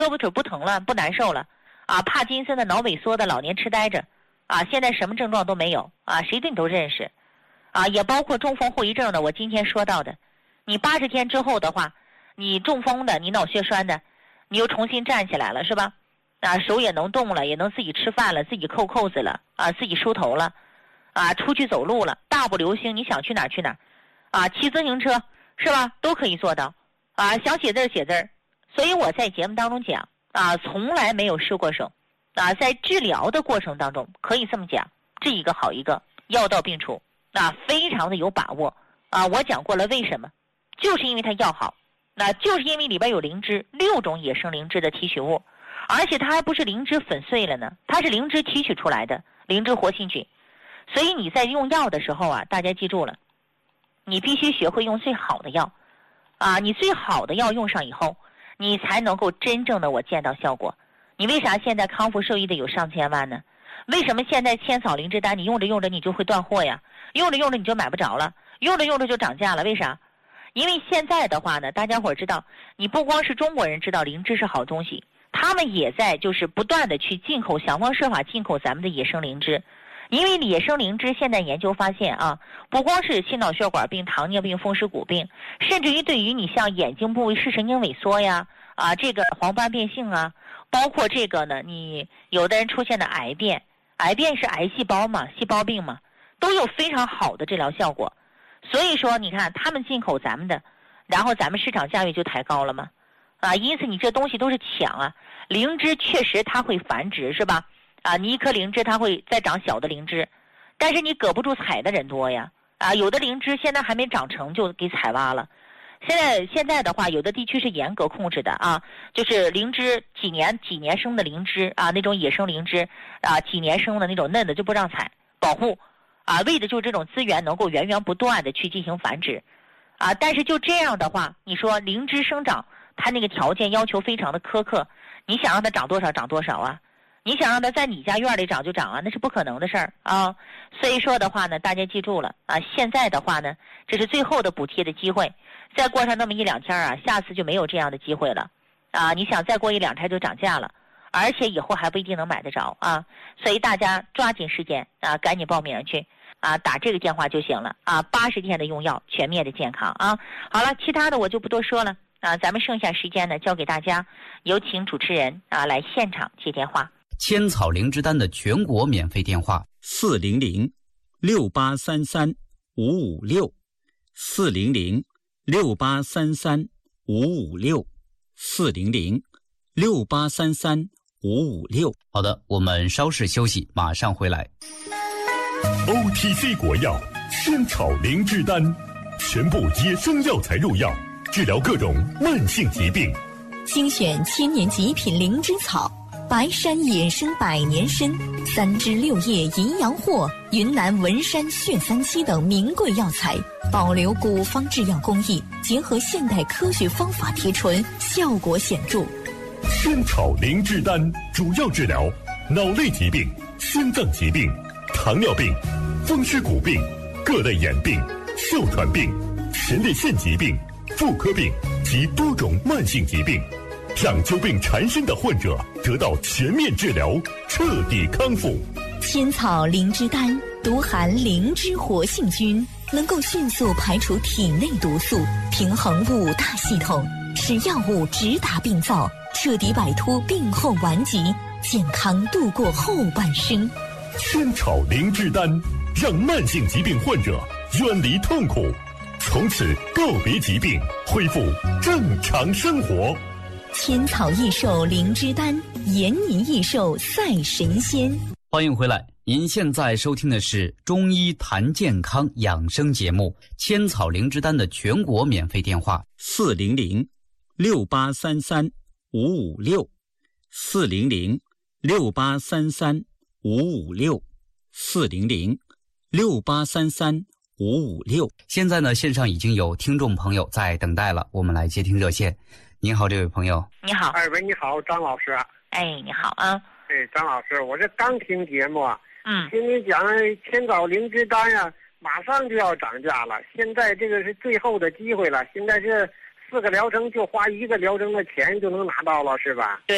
胳膊腿不疼了，不难受了啊，帕金森的、脑萎缩的、老年痴呆着啊，现在什么症状都没有啊，谁对你都认识啊，也包括中风后遗症的，我今天说到的，你80天之后的话，你中风的，你脑血栓的，你又重新站起来了是吧？啊，手也能动了，也能自己吃饭了，自己扣扣子了啊，自己梳头了啊，出去走路了，大步流星，你想去哪儿去哪儿啊，骑自行车是吧，都可以做到啊，想写字写字。所以我在节目当中讲啊，从来没有失过手啊，在治疗的过程当中可以这么讲，这一个好一个，药到病除啊，非常的有把握啊。我讲过了，为什么？就是因为它药好，那就是因为里边有灵芝，6种野生灵芝的提取物，而且它还不是灵芝粉碎了呢，它是灵芝提取出来的灵芝活性菌。所以你在用药的时候啊，大家记住了，你必须学会用最好的药啊，你最好的药用上以后，你才能够真正的我见到效果。你为啥现在康复受益的有上千万呢？为什么现在千草灵芝丹你用着用着你就会断货呀？用着用着你就买不着了，用着用着就涨价了？为啥？因为现在的话呢，大家伙知道，你不光是中国人知道灵芝是好东西，他们也在就是不断的去进口，想方设法进口咱们的野生灵芝。因为野生灵芝现在研究发现啊，不光是心脑血管病、糖尿病、风湿骨病，甚至于对于你像眼睛部位视神经萎缩呀，啊，这个黄斑变性啊，包括这个呢，你有的人出现的癌变，癌变是癌细胞嘛，细胞病嘛，都有非常好的治疗效果。所以说，你看他们进口咱们的，然后咱们市场价位就抬高了嘛，啊，因此你这东西都是抢啊。灵芝确实它会繁殖是吧？啊，你一颗灵芝它会再长小的灵芝，但是你搁不住采的人多呀，啊，有的灵芝现在还没长成就给采挖了。现在的话，有的地区是严格控制的啊，就是灵芝几年生的灵芝啊，那种野生灵芝啊，几年生的那种嫩的就不让采，保护啊，为的就是这种资源能够源源不断的去进行繁殖啊。但是就这样的话，你说灵芝生长，它那个条件要求非常的苛刻，你想让它长多少长多少啊？你想让它在你家院里长就长啊，那是不可能的事儿啊。所以说的话呢，大家记住了啊，现在的话呢，这是最后的补贴的机会，再过上那么1-2天啊，下次就没有这样的机会了啊。你想再过1-2天就涨价了，而且以后还不一定能买得着啊。所以大家抓紧时间啊，赶紧报名去啊，打这个电话就行了啊。80天的用药，全面的健康啊。好了，其他的我就不多说了啊，咱们剩下时间呢交给大家，有请主持人啊来现场接电话。 千草灵芝丹的全国免费电话400-683-556，400-683-556。好的，我们稍事休息，马上回来。 OTC 国药千草灵芝丹，全部野生药材入药，治疗各种慢性疾病。 精选千年极品灵芝草，白山野生100年参、3枝6叶银阳藿、云南文山血37等名贵药材，保留古方制药工艺，结合现代科学方法提纯，效果显著。 千草灵芝丹主要治疗脑类疾病、心脏疾病、糖尿病、风湿骨病、各类眼病、哮喘病、前列腺疾病、妇科病及多种慢性疾病，让久病缠身的患者得到全面治疗，彻底康复。 千草灵芝丹独含灵芝活性菌，能够迅速排除体内毒素，平衡5大系统，使药物直达病灶，彻底摆脱病后顽疾，健康度过后半生。 千草灵芝丹让慢性疾病患者远离痛苦，从此告别疾病，恢复正常生活。 千草益寿灵芝丹，延年益寿赛神仙。 欢迎回来，您现在收听的是中医谈健康养生节目千草灵芝丹的全国免费电话400-683-556，400-683-556。现在呢，线上已经有听众朋友在等待了，我们来接听热线。您好，这位朋友。 你好。 哎，喂，你好，张老师。 哎，你好啊。 哎，张老师，我这刚听节目啊，听你讲千草灵芝丹呀，马上就要涨价了。现在这个是最后的机会了，现在这4个疗程就花1个疗程的钱就能拿到了，是吧？ 对。